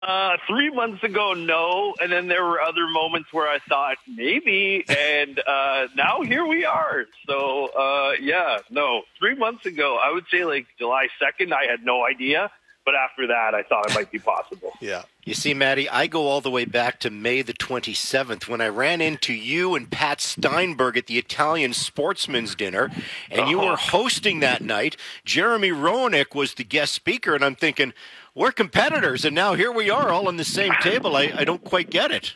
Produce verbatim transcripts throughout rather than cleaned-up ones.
Uh, three months ago, no. And then there were other moments where I thought maybe, and uh, now here we are. So, uh, yeah, no. Three months ago, I would say like July second, I had no idea. But after that, I thought it might be possible. Yeah. You see, Maddie, I go all the way back to May the twenty-seventh when I ran into you and Pat Steinberg at the Italian Sportsman's Dinner, and you were hosting that night. Jeremy Roenick was the guest speaker, and I'm thinking, we're competitors, and now here we are all on the same table. I, I don't quite get it.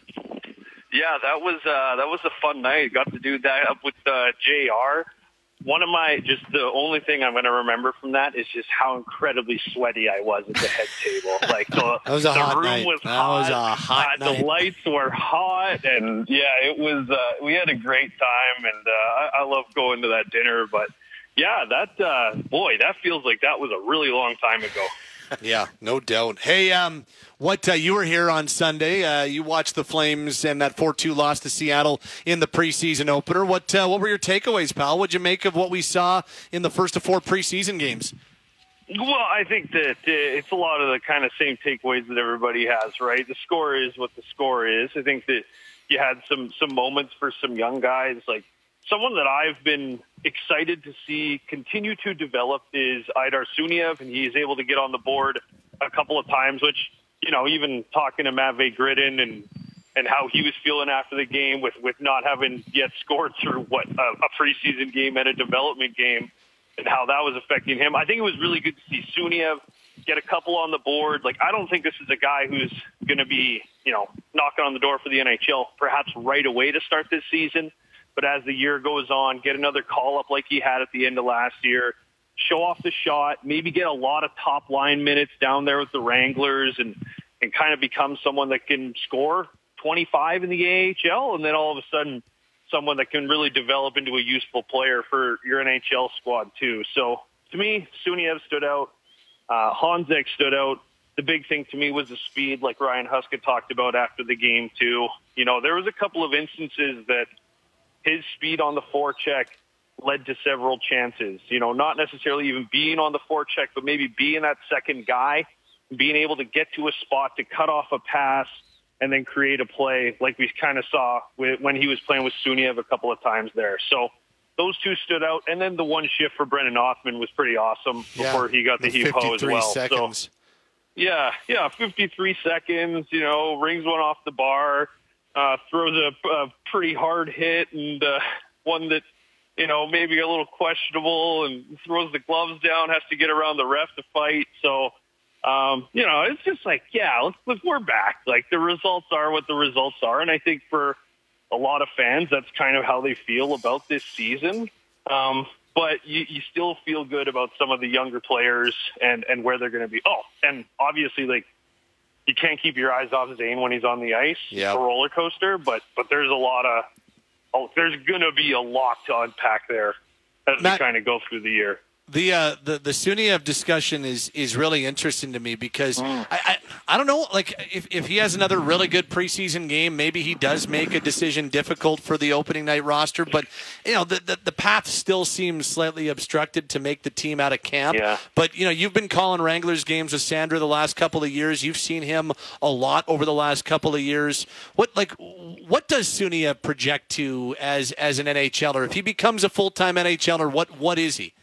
Yeah, that was uh, that was a fun night. Got to do that up with uh, J R. One of my, just the only thing I'm going to remember from that is just how incredibly sweaty I was at the head table. Like the, that was a the hot room night. was that hot. Was a hot uh, night. The lights were hot, and yeah, it was. Uh, we had a great time, and uh, I, I love going to that dinner. But yeah, that uh, boy, that feels like that was a really long time ago. Yeah, no doubt. Hey, um, what uh, you were here on Sunday? Uh, you watched the Flames and that four two loss to Seattle in the preseason opener. What uh, what were your takeaways, pal? What'd you make of what we saw in the first of four preseason games? Well, I think that uh, it's a lot of the kind of same takeaways that everybody has, right? The score is what the score is. I think that you had some some moments for some young guys, like someone that I've been excited to see continue to develop is Aidar Suniev, and he's able to get on the board a couple of times, which, you know, even talking to Matvei Gridin and and how he was feeling after the game with, with not having yet scored through what a, a preseason game and a development game and how that was affecting him. I think it was really good to see Suniev get a couple on the board. Like, I don't think this is a guy who's going to be, you know, knocking on the door for the N H L perhaps right away to start this season. But as the year goes on, get another call-up like he had at the end of last year, show off the shot, maybe get a lot of top-line minutes down there with the Wranglers and, and kind of become someone that can score twenty-five in the A H L, and then all of a sudden someone that can really develop into a useful player for your N H L squad too. So to me, Suniev stood out. Uh, Honzek stood out. The big thing to me was the speed, like Ryan Huska talked about after the game too. You know, there was a couple of instances that his speed on the forecheck led to several chances. You know, not necessarily even being on the forecheck, but maybe being that second guy, being able to get to a spot to cut off a pass and then create a play like we kind of saw with, when he was playing with Suniev a couple of times there. So those two stood out. And then the one shift for Brennan Othmann was pretty awesome yeah, before he got the heave ho as well. Seconds. So, yeah, yeah, fifty-three seconds, you know, rings one off the bar. Uh, throws a, a pretty hard hit and uh, one that, you know, maybe a little questionable and throws the gloves down, has to get around the ref to fight. So, um, you know, it's just like, yeah, let's, let's, we're back. Like, the results are what the results are. And I think for a lot of fans, that's kind of how they feel about this season. Um, but you, you still feel good about some of the younger players and, and where they're going to be. Oh, and obviously, like, you can't keep your eyes off Zane when he's on the ice. Yep. It's a roller coaster, but but there's a lot of oh, there's going to be a lot to unpack there as Matt, we kind of go through the year. The uh, the the Suniev discussion is is really interesting to me because mm. I, I I don't know, like if, if he has another really good preseason game, maybe he does make a decision difficult for the opening night roster. But you know the the, the path still seems slightly obstructed to make the team out of camp. Yeah. But you know you've been calling Wranglers games with Sandra the last couple of years. You've seen him a lot over the last couple of years. What like what does Suniev project to as as an N H L er? If he becomes a full time N H L er, what what is he?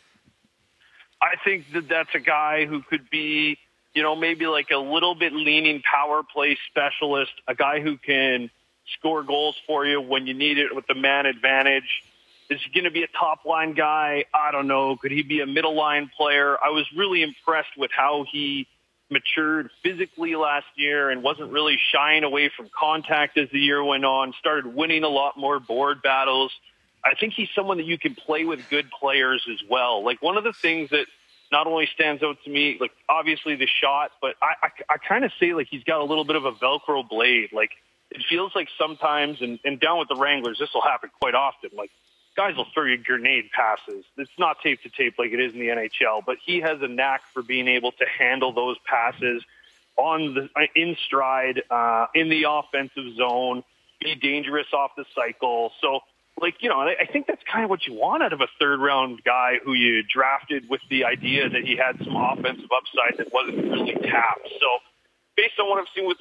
I think that that's a guy who could be, you know, maybe like a little bit leaning power play specialist, a guy who can score goals for you when you need it with the man advantage. Is he going to be a top line guy? I don't know. Could he be a middle line player? I was really impressed with how he matured physically last year and wasn't really shying away from contact as the year went on, started winning a lot more board battles. I think he's someone that you can play with good players as well. Like, one of the things that not only stands out to me, like, obviously the shot, but I, I, I kind of say, like, he's got a little bit of a Velcro blade. Like, it feels like sometimes, and, and down with the Wranglers, this will happen quite often. Like, guys will throw you grenade passes. It's not tape to tape like it is in the N H L, but he has a knack for being able to handle those passes on the in stride, uh, in the offensive zone, be dangerous off the cycle. So, like, you know, I think that's kind of what you want out of a third-round guy who you drafted with the idea that he had some offensive upside that wasn't really tapped. So based on what I've seen with